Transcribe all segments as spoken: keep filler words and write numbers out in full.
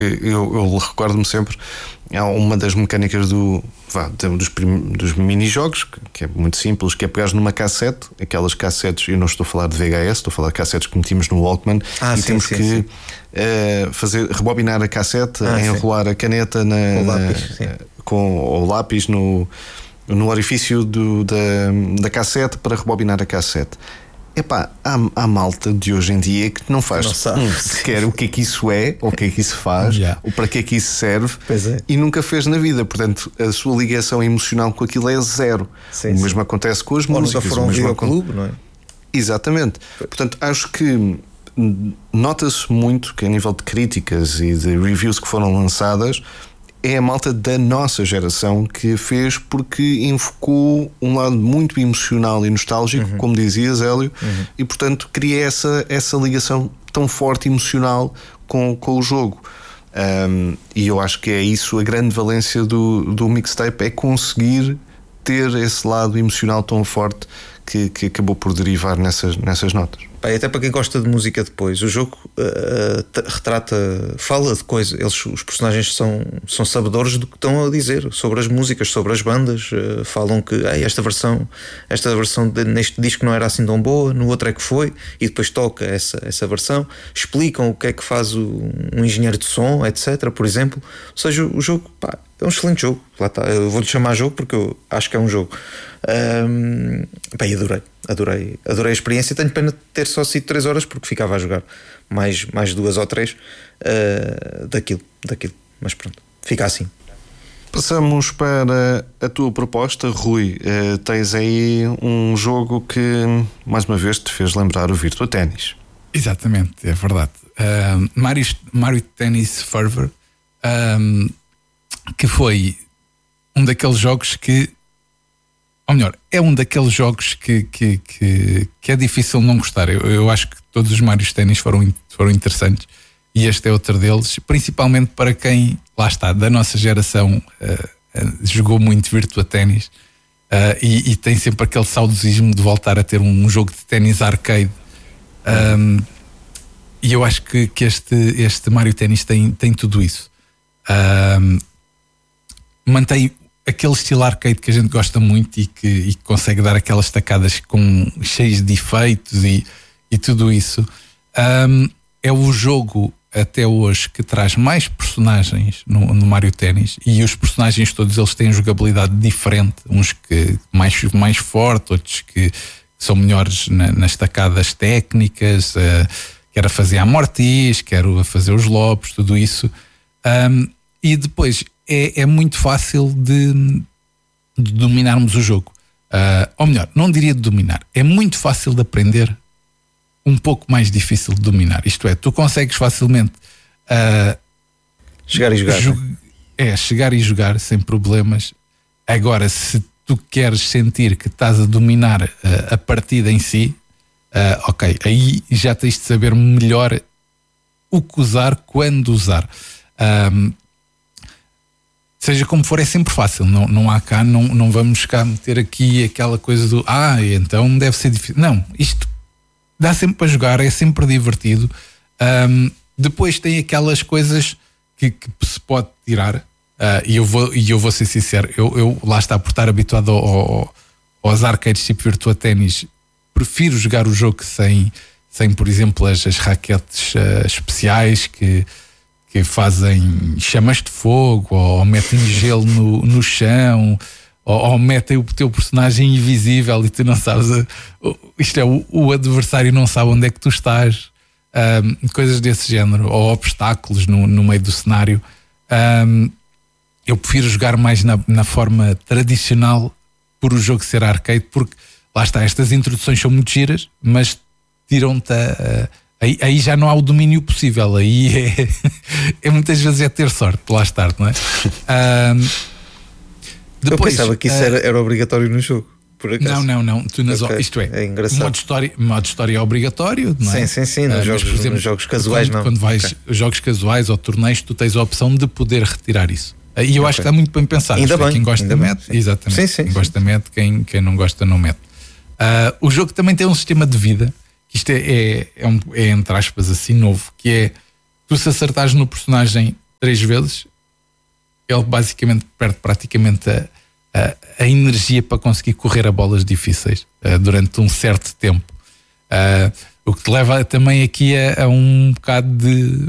Eu, eu recordo-me sempre, há uma das mecânicas do, vá, dos, prim, dos mini-jogos, que é muito simples, que é pegares numa cassete, aquelas cassetes, eu não estou a falar de V H S, estou a falar de cassetes que metíamos no Walkman, ah, e sim, temos sim, que sim. Uh, fazer, rebobinar a cassete, ah, enrolar sim. a caneta na, com o lápis, na, com o lápis no, no orifício do, da, da cassete para rebobinar a cassete. Epá, há, há malta de hoje em dia que não faz não sabe. um, sequer o que é que isso é, ou o que é que isso faz, yeah. ou para que é que isso serve, é. e nunca fez na vida. Portanto, a sua ligação emocional com aquilo é zero. Sim, o sim. mesmo acontece com as ou músicas. Nunca foram o mesmo ao clube, não é? Exatamente. Portanto, acho que nota-se muito que, a nível de críticas e de reviews que foram lançadas, é a malta da nossa geração que fez, porque invocou um lado muito emocional e nostálgico, uhum. como dizias, Hélio, uhum. e portanto cria essa, essa ligação tão forte emocional com, com o jogo. Um, e eu acho que é isso a grande valência do, do mixtape, é conseguir ter esse lado emocional tão forte que, que acabou por derivar nessas, nessas notas. Pai, até para quem gosta de música depois, o jogo uh, retrata, fala de coisas, eles, os personagens são, são sabedores do que estão a dizer sobre as músicas, sobre as bandas, uh, falam que hey, esta versão, esta versão de, neste disco não era assim tão boa, no outro é que foi, e depois toca essa, essa versão, explicam o que é que faz o, um engenheiro de som, etcétera, por exemplo. Ou seja, o jogo, pá, é um excelente jogo. Lá está. Eu vou-lhe chamar jogo porque eu acho que é um jogo. Um, pá, adorei, adorei, adorei a experiência. Tenho pena de ter só sido três horas porque ficava a jogar mais, mais duas ou três uh, daquilo, daquilo. Mas pronto, fica assim. Passamos para a tua proposta, Rui. Uh, tens aí um jogo que mais uma vez te fez lembrar o Virtua Tennis. Exatamente, é verdade. Uh, Mario, Mario Tennis Fervor, um, que foi um daqueles jogos que, ou melhor, é um daqueles jogos que, que, que, que é difícil não gostar. Eu, eu acho que todos os Mario Tennis foram, foram interessantes, e este é outro deles, principalmente para quem, lá está, da nossa geração, uh, uh, jogou muito Virtua Tennis, uh, e, e tem sempre aquele saudosismo de voltar a ter um jogo de ténis arcade. Um, e eu acho que, que este, este Mario Tennis tem, tem tudo isso. Um, mantém aquele estilo arcade que a gente gosta muito e que, e que consegue dar aquelas tacadas com, cheias de efeitos e, e tudo isso. Um, é o jogo até hoje que traz mais personagens no, no Mario Tennis, e os personagens todos eles têm jogabilidade diferente, uns que mais, mais forte, outros que são melhores na, nas tacadas técnicas, uh, quer a fazer a amortis, quer a fazer os lobos, tudo isso. Um, e depois é, é muito fácil de, de dominarmos o jogo. Uh, ou melhor, não diria de dominar, é muito fácil de aprender, um pouco mais difícil de dominar. Isto é, tu consegues facilmente uh, chegar e jogar. Jo- é, chegar e jogar sem problemas. Agora, se tu queres sentir que estás a dominar uh, a partida em si, uh, ok, aí já tens de saber melhor o que usar, quando usar. Um, seja como for, é sempre fácil. Não, não há cá, não, não vamos cá meter aqui aquela coisa do ah, então deve ser difícil. Não, isto dá sempre para jogar, é sempre divertido. Um, depois tem aquelas coisas que, que se pode tirar, uh, e, eu vou, e eu vou ser sincero, eu, eu lá está, por estar habituado ao, ao, aos arcades tipo Virtua Tennis, prefiro jogar o jogo sem, sem por exemplo, as, as raquetes uh, especiais que, que fazem chamas de fogo, ou metem gelo no, no chão, ou, ou metem o teu personagem invisível e tu não sabes, uh, isto é, o, o adversário não sabe onde é que tu estás, um, coisas desse género, ou obstáculos no, no meio do cenário. Um, eu prefiro jogar mais na, na forma tradicional, por o jogo ser arcade, porque lá está, estas introduções são muito giras, mas tiram-te a, a, aí, aí já não há o domínio possível, aí é, é muitas vezes é ter sorte, lá estar, não é? Um, depois, eu pensava que isso uh, era, era obrigatório no jogo, por acaso. Não, não, não. Tu nas, okay. Isto é, é engraçado. modo história, modo história é obrigatório, não é? Sim, sim, sim. Nos, uh, jogos, mas, por exemplo, nos jogos casuais, quando, não. Quando vais okay. jogos casuais ou torneios, tu tens a opção de poder retirar isso. E eu okay. acho que está muito bem pensado. Ainda bem. Quem gosta mete, exatamente. Sim, sim, quem sim. gosta mete, quem, quem não gosta não mete. Uh, o jogo também tem um sistema de vida, que isto é, é, é, um, é entre aspas assim novo, que é tu se acertares no personagem três vezes, ele basicamente perde praticamente a, a, a energia para conseguir correr a bolas difíceis uh, durante um certo tempo. Uh, o que te leva também aqui a, a um bocado de,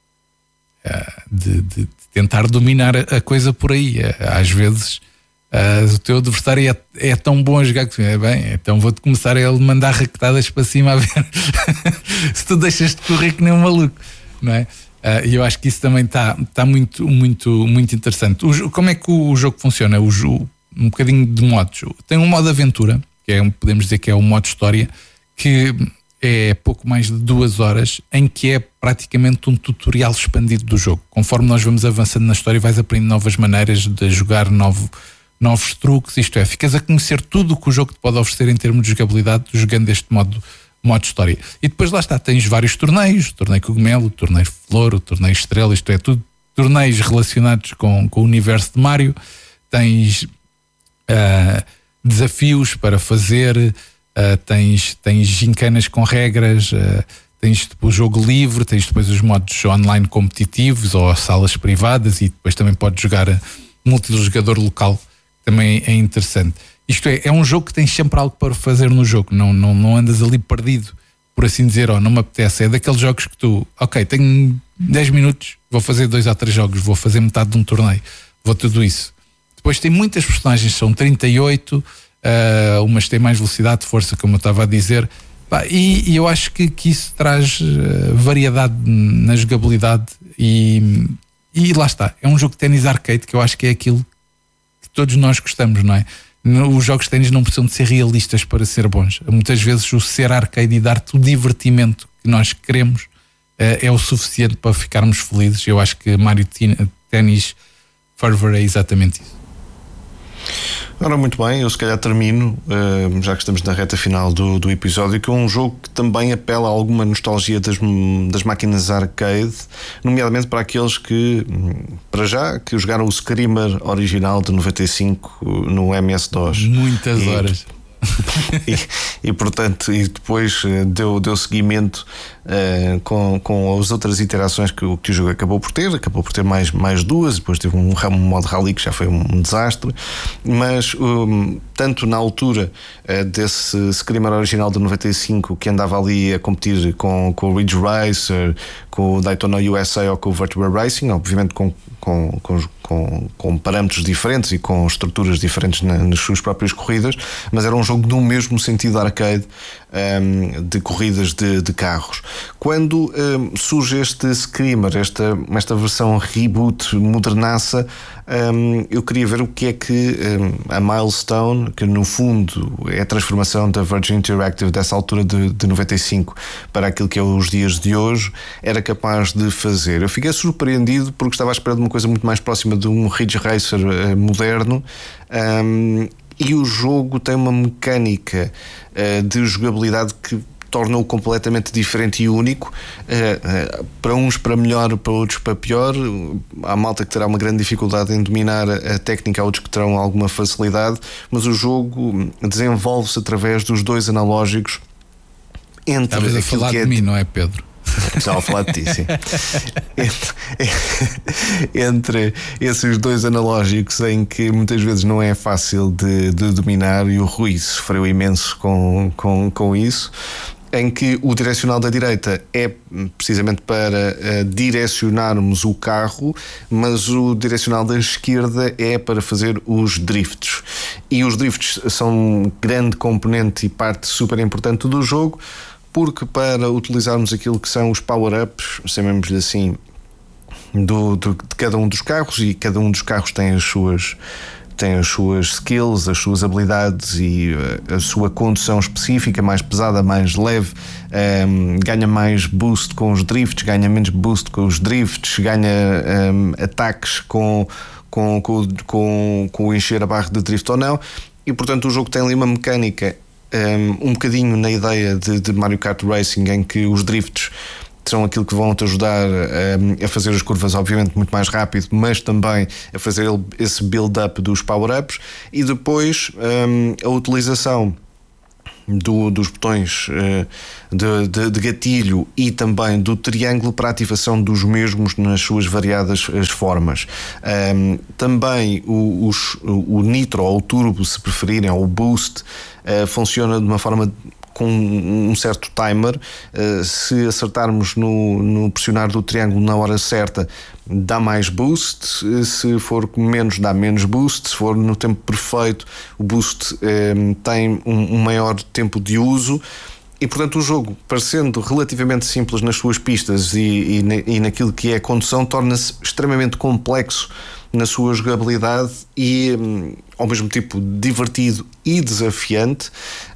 uh, de, de tentar dominar a coisa por aí. Uh, às vezes uh, o teu adversário é, é tão bom a jogar que é bem, então vou-te começar a ele mandar raquetadas para cima a ver se tu deixas de correr que nem um maluco, não é? E uh, eu acho que isso também está tá muito, muito, muito interessante. O, como é que o, o jogo funciona? O, o, um bocadinho de modos. Tem um modo aventura, que é, podemos dizer que é o modo história, que é pouco mais de duas horas, em que é praticamente um tutorial expandido do jogo. Conforme nós vamos avançando na história, vais aprendendo novas maneiras de jogar, novo, novos truques, isto é, ficas a conhecer tudo o que o jogo te pode oferecer em termos de jogabilidade, jogando este modo modo história. E depois lá está, tens vários torneios, o torneio cogumelo, o torneio flor, o torneio estrela, isto é tudo torneios relacionados com, com o universo de Mario. Tens uh, desafios para fazer, uh, tens, tens gincanas com regras, uh, tens o jogo livre, tens depois os modos online competitivos ou salas privadas, e depois também podes jogar multijogador local, também é interessante. Isto é, é um jogo que tens sempre algo para fazer no jogo, não, não, não andas ali perdido, por assim dizer, ou oh, não me apetece. É daqueles jogos que tu, ok, tenho dez minutos, vou fazer dois ou três jogos, vou fazer metade de um torneio, vou tudo isso. Depois tem muitas personagens, são trinta e oito, uh, umas têm mais velocidade de força, como eu estava a dizer, pá, e, e eu acho que, que isso traz uh, variedade na jogabilidade e, e lá está, é um jogo de ténis arcade que eu acho que é aquilo que todos nós gostamos, não é? Os jogos de ténis não precisam de ser realistas para ser bons. Muitas vezes o ser arcade e dar-te o divertimento que nós queremos uh, é o suficiente para ficarmos felizes. Eu acho que Mario Tennis Forever é exatamente isso. Ora, muito bem, eu se calhar termino, uh, já que estamos na reta final do, do episódio, que é um jogo que também apela a alguma nostalgia das, das máquinas arcade, nomeadamente para aqueles que, para já, que jogaram o Screamer original de noventa e cinco no M S DOS. Muitas e, horas. e, e portanto, e depois deu, deu seguimento uh, com, com as outras interações que, que o jogo acabou por ter. Acabou por ter mais, mais duas, depois teve um, um modo rally que já foi um desastre, mas um, tanto na altura uh, desse Screamer original de noventa e cinco, que andava ali a competir com, com o Ridge Racer, com o Daytona U S A ou com o Virtua Racing, obviamente com, com, com, com, com parâmetros diferentes e com estruturas diferentes na, nas suas próprias corridas, mas era um jogo no mesmo sentido arcade, um, de corridas de, de carros. Quando um, surge este Screamer, esta, esta versão reboot modernaça, um, eu queria ver o que é que um, a Milestone, que no fundo é a transformação da Virgin Interactive dessa altura de, de noventa e cinco para aquilo que é os dias de hoje, era capaz de fazer. Eu fiquei surpreendido porque estava à espera de uma coisa muito mais próxima de um Ridge Racer uh, moderno, um, e o jogo tem uma mecânica uh, de jogabilidade que torna-o completamente diferente e único, uh, uh, para uns para melhor, para outros para pior. Há malta que terá uma grande dificuldade em dominar a técnica, há outros que terão alguma facilidade, mas o jogo desenvolve-se através dos dois analógicos. Entre Estavas a falar que é de mim, não é, Pedro? Estava a falar de ti, sim. Entre, entre esses dois analógicos, em que muitas vezes não é fácil de, de dominar, e o Rui sofreu imenso com, com, com isso, em que o direcional da direita é precisamente para uh, direcionarmos o carro, mas o direcional da esquerda é para fazer os drifts. E os drifts são um grande componente e parte super importante do jogo, porque para utilizarmos aquilo que são os power-ups, chamemos-lhe assim, do, do, de cada um dos carros, e cada um dos carros tem as suas, tem as suas skills, as suas habilidades e a, a sua condução específica, mais pesada, mais leve, um, ganha mais boost com os drifts, ganha menos boost com os drifts, ganha um, ataques com, com, com, com, com encher a barra de drift ou não, e portanto o jogo tem ali uma mecânica Um, um bocadinho na ideia de, de Mario Kart Racing, em que os drifts são aquilo que vão te ajudar um, a fazer as curvas obviamente muito mais rápido, mas também a fazer esse build-up dos power-ups, e depois um, a utilização do, dos botões uh, de, de, de gatilho e também do triângulo para a ativação dos mesmos nas suas variadas as formas. Um, também o, os, o nitro ou o turbo, se preferirem, ou o boost, uh, funciona de uma forma com um certo timer. Uh, se acertarmos no, no pressionar do triângulo na hora certa, dá mais boost. Se for menos, dá menos boost. Se for no tempo perfeito, o boost um, tem um, um maior tempo de uso. E portanto o jogo, parecendo relativamente simples nas suas pistas e, e, e naquilo que é a condução, torna-se extremamente complexo na sua jogabilidade e um, ao mesmo tempo divertido e desafiante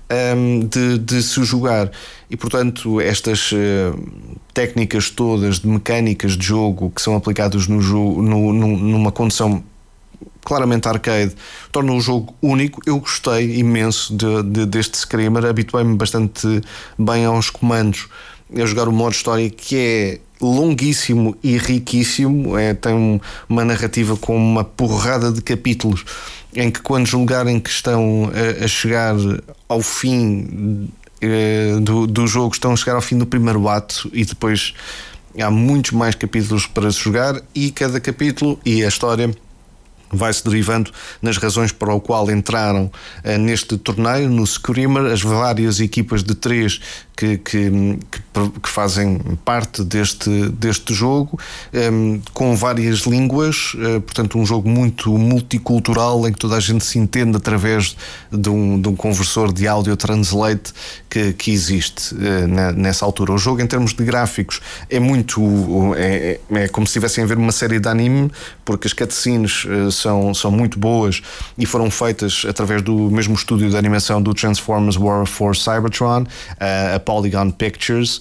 um, de, de se jogar. E portanto estas uh, técnicas todas de mecânicas de jogo que são aplicadas no jogo, no, no, numa condução claramente arcade, torna o jogo único. Eu gostei imenso de, de, deste Screamer, habituei-me bastante bem aos comandos a jogar o modo história, que é longuíssimo e riquíssimo. É, tem uma narrativa com uma porrada de capítulos em que, quando julgarem que estão a, a chegar ao fim eh, do, do jogo, estão a chegar ao fim do primeiro ato, e depois há muitos mais capítulos para se jogar, e cada capítulo e a história vai-se derivando nas razões para o qual entraram uh, neste torneio, no Screamer, as várias equipas de três que, que, que, que fazem parte deste, deste jogo, um, com várias línguas, uh, portanto um jogo muito multicultural, em que toda a gente se entende através de um, de um conversor de audio translate que, que existe uh, na, nessa altura. O jogo, em termos de gráficos, é muito é, é como se estivessem a ver uma série de anime, porque as cutscenes uh, São, são muito boas e foram feitas através do mesmo estúdio de animação do Transformers War for Cybertron, a Polygon Pictures.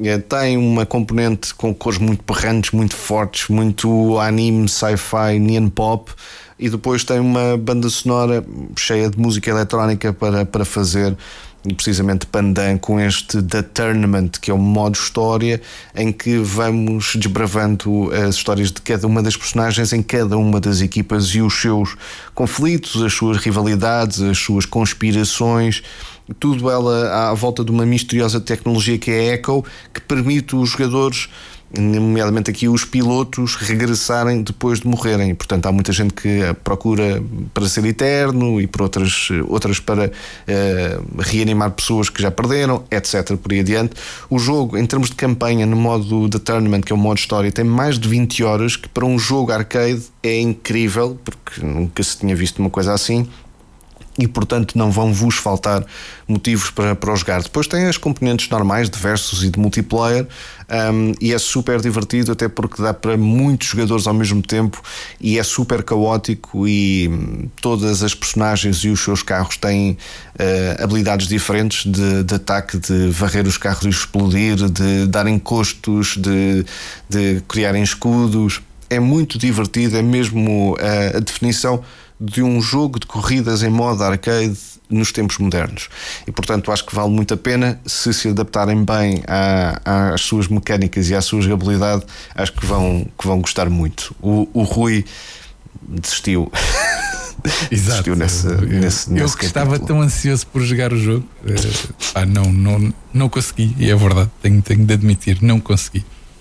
Tem uma componente com cores muito berrantes, muito fortes, muito anime, sci-fi, neon pop, e depois tem uma banda sonora cheia de música eletrónica para, para fazer precisamente pandan com este The Tournament, que é um modo história em que vamos desbravando as histórias de cada uma das personagens em cada uma das equipas e os seus conflitos, as suas rivalidades, as suas conspirações, tudo ela à volta de uma misteriosa tecnologia que é a Echo, que permite os jogadores, nomeadamente aqui os pilotos, regressarem depois de morrerem. Portanto, há muita gente que procura para ser eterno, e por outras, outras para uh, reanimar pessoas que já perderam, etc. Por aí adiante. O jogo, em termos de campanha, no modo The Tournament, que é o modo história, tem mais de vinte horas, que para um jogo arcade é incrível, porque nunca se tinha visto uma coisa assim. E portanto não vão vos faltar motivos para, para o jogar. Depois tem as componentes normais de versus e de multiplayer, um, e é super divertido, até porque dá para muitos jogadores ao mesmo tempo, e é super caótico, e um, todas as personagens e os seus carros têm uh, habilidades diferentes de, de ataque, de varrer os carros e explodir, de dar encostos, de, de criarem escudos. É muito divertido, é mesmo uh, a definição de um jogo de corridas em modo arcade nos tempos modernos. E portanto acho que vale muito a pena. Se se adaptarem bem à, às suas mecânicas e à sua jogabilidade, acho que vão, que vão gostar muito. O, o Rui desistiu. Exato. Desistiu nesse, eu, nesse, eu nesse que estava capítulo. tão ansioso por jogar o jogo, ah, não, não, não consegui, e é verdade, tenho, tenho de admitir, não consegui.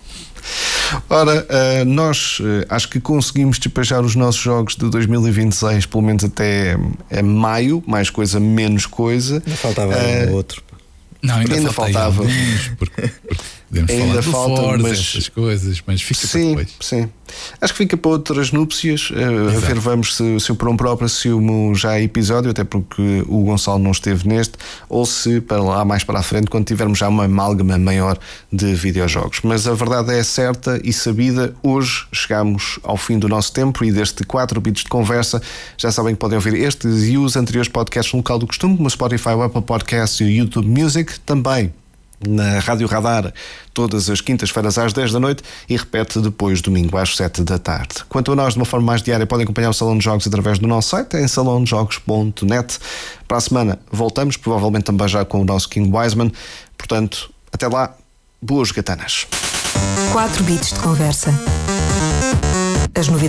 Ora, uh, nós uh, acho que conseguimos despejar os nossos jogos de dois mil e vinte e seis, pelo menos até uh, maio, mais coisa, menos coisa. Não faltava uh, um outro. Não, ainda, ainda faltava. Alguns, porque, porque podemos ainda falar do falta, Forza, mas essas coisas, mas fica sim, para depois. Sim, acho que fica para outras núpcias. uh, A ver, vamos se, se por um próprio assumo já episódio, até porque o Gonçalo não esteve neste, ou se para lá mais para a frente, quando tivermos já uma amálgama maior de videojogos. Mas a verdade é certa e sabida. Hoje chegamos ao fim do nosso tempo e deste quatro bits de conversa. Já sabem que podem ouvir estes e os anteriores podcasts no local do costume, como o Spotify, o Apple Podcasts e o YouTube Music. Também na Rádio Radar, todas as quintas-feiras às dez da noite, e repete depois domingo às sete da tarde. Quanto a nós, de uma forma mais diária, podem acompanhar o Salão de Jogos através do nosso site, em salão de jogos ponto net. Para a semana voltamos, provavelmente também já com o nosso King Wiseman. Portanto, até lá, boas gatanas. quatro bits de conversa. As novidades